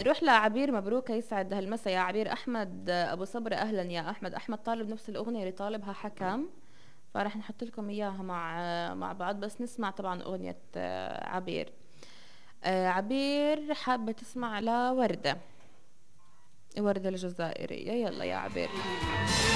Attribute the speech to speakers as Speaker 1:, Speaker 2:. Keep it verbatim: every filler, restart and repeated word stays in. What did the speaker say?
Speaker 1: نروح لعبير. مبروك، يسعد هالمسا يا عبير. احمد ابو صبر، اهلا يا احمد. احمد طالب نفس الاغنيه اللي طالبها حكم، فرح نحط لكم اياها مع مع بعض، بس نسمع طبعا اغنيه آه، عبير. آه، عبير حابه تسمع لوردة، وردة الجزائرية. يلا يا عبير.